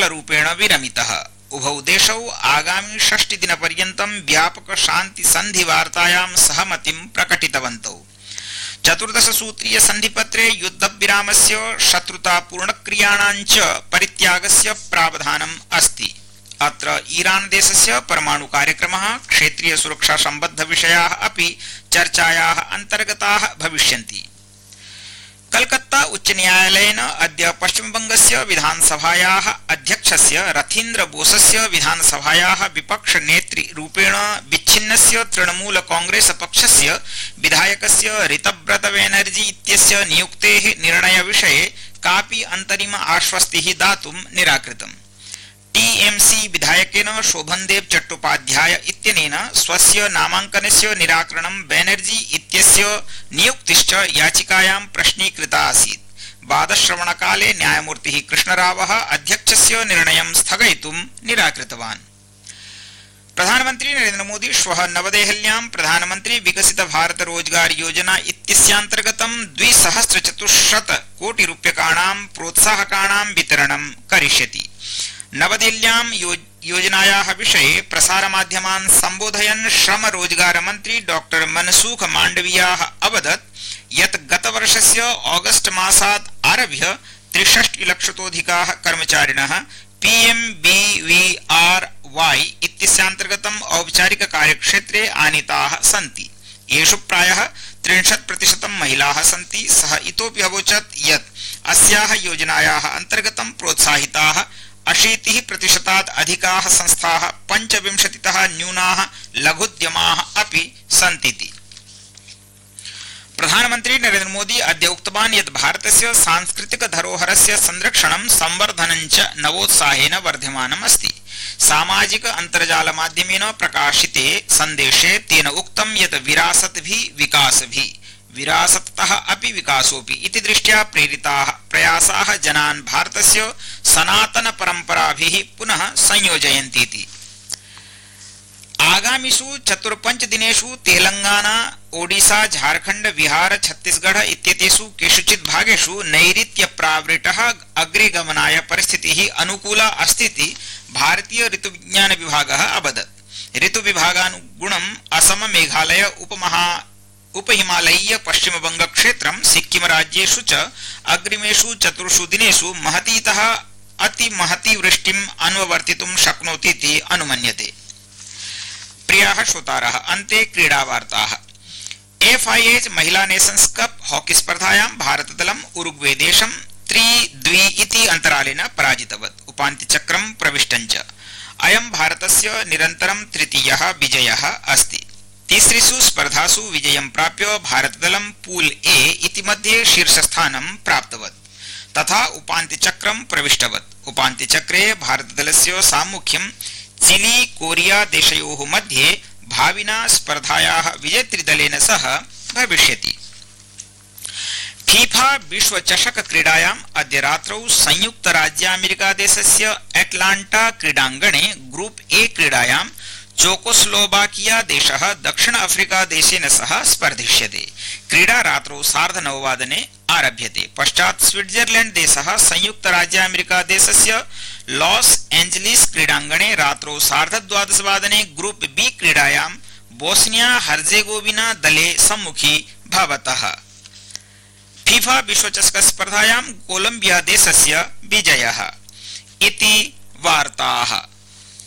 तत्कालरूपेण विरमितः। उभौ देशौ आगामि 6 दिनपर्यन्तं व्यापक शान्ति संधि वार्तायां सहमतिं प्रकटितवन्तौ। 14 सूत्रीय संधिपत्रे युद्धविरामस्य शत्रुतापूर्णक्रियाणां च परित्यागस्य प्रावधानम् अस्ति। अत्र ईरान देशस्य परमाणु कार्यक्रमः, क्षेत्रीय सुरक्षा सम्बद्ध विषयाः अपि चर्चायाः अन्तर्गताः भविष्यन्ति। कलकत्ता उच्च न्यायालयेन अद्य पश्चिमबंगस्य विधानसभायाः अध्यक्षस्य रथीन्द्र बोसस्य विधानसभायाः विपक्ष नेत्री रूपेण विच्छिन्नस्य तृणमूल कांग्रेस पक्षस्य विधायकस्य ऋतव्रत बैनर्जी इत्यस्य नियुक्तेः निर्णयविषये कापि अन्तरिम आश्वस्तिः दातुं निराकृतम्। टीएमसी विधायकेन शोभनदेव चट्टोपाध्याय इत्यनेन स्वस्य नामाङ्कनस्य निराकरणं बैनर्जी इत्यस्य नियुक्तिश्च याचिकायां प्रश्नीकृता आसीत्। वादश्रवणकाले न्यायमूर्तिः कृष्णरावः अध्यक्षस्य निर्णयं स्थगयितुं निराकृतवान्। प्रधानमन्त्री नरेन्द्र मोदी श्वः नवदेहल्यां प्रधानमन्त्री विकसित भारत रोजगार योजना इत्यस्यान्तर्गतं 2,400 कोटि रूप्यकाणां प्रोत्साहकाणां वितरणं करिष्यति। नवदिल्ल्यां योजनायाः विषये प्रसारमाध्यमान् सम्बोधयन् श्रम रोजगार मंत्री डॉक्टर मनसुख मांडवियाः अवदत् यत् गतवर्षस्य ऑगस्ट मासात् आरभ्य 63 लक्षतोऽधिकाः कर्मचारिणः PMBVRY इत्यस्यान्तर्गतं औपचारिक कार्यक्षेत्रे आनीताः सन्ति। येषु प्रायः 30% महिलाः सन्ति। सः इतोपि अवोचत् यत् अस्याः योजनायाः अन्तर्गतं प्रोत्साहिताः 80% अधिकाः संस्थाः 25तः न्यूनाः लघुद्यमाः अपि सन्तीति। प्रधानमन्त्री नरेन्द्र मोदी अद्य उक्तवान् यत् भारतस्य सांस्कृतिक धरोहरस्य संरक्षणं संवर्धनं च नवोत्साहेन वर्धमानम् अस्ति। सामाजिक अन्तर्जाल माध्यमेन प्रकाशिते सन्देशे तेन उक्तं यत् विरासत् भी विकास भी, विरासतः अपि विकासोऽपि इति दृष्ट्या प्रेरिताः प्रयासाः जनान् भारतस्य सनातन परम्पराभिः पुनः संयोजयन्तीति। आगामिषु 4-5 दिनेषु तेलंगाना, ओडिशा, झारखंड, बिहार, छत्तीसगढ़ इत्येतेषु केषुचित् भागेषु नैऋत्य प्रावृतः अग्रे गमनाय परिस्थितिः अनुकूला अस्तीति भारतीय ऋतुविज्ञान विभागः अवदत्। ऋतुविभागानुगुणम् असम, मेघालय, उपहिमालयीय पश्चिम बंग क्षेत्रं, सिक्किम राज्येषु च अग्रिमेषु 4 दिनेषु महतीतः अतिमहती वृष्टिम् अनुवर्तितुं शक्नोतीति अनुमन्यते। प्रियाः श्रोतारः, अन्ते क्रीडावार्ताः। FIH महिला नेशन्स् कप हॉकी स्पर्धायां भारतदलम् उरुग्वे देशं 3-2 इति अन्तरालेन पराजितवत् उपान्त्यचक्रं प्रविष्टञ्च। अयं भारतस्य निरन्तरं तृतीयः विजयः अस्ति। तीसरीषु स्पर्धासु विजयं प्राप्य भारतदलं पूल A इति मध्ये शीर्षस्थानं प्राप्तवत् तथा उपान्त्यचक्रं प्रविष्टवत्। उपान्त्यचक्रे भारतदलस्य साम्मुख्यं चिली, कोरिया देशयोः मध्ये भाविना स्पर्धायाः विजेतृदलेन सह भविष्यति। फीफा विश्व चषक क्रीडायाम् अद्य रात्रौ संयुक्त राज्य अमेरिका देशस्य एटलांटा क्रीडाङ्गणे ग्रुप A क्रीडायां चेकोस्लोवाकिया देशः दक्षिण अफ्रीका देशेन सह स्पर्धिष्यते। क्रीडा रात्रौ 9:30 वादने आरभ्यते। पश्चात् स्विट्जरलैंड देशः संयुक्त राज्य अमेरिका देशस्य लॉस एंजलिस क्रीडाङ्गणे रात्रौ 12:30 वादने ग्रुप B क्रीडायां बोस्निया हर्जेगोविना दले सम्मुखी भवतः। फीफा विश्वचषक स्पर्धायां कोलंबिया देशस्य विजयः इति वार्ताः।